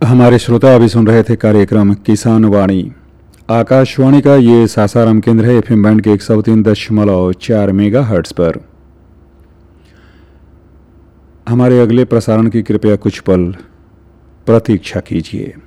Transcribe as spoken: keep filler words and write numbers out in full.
हमारे श्रोता अभी सुन रहे थे कार्यक्रम किसान वाणी। आकाशवाणी का ये सासाराम केंद्र है, एफएम बैंड के एक सौ तीन दशमलव चार मेगा हर्ट्स पर। हमारे अगले प्रसारण की कृपया कुछ पल प्रतीक्षा कीजिए।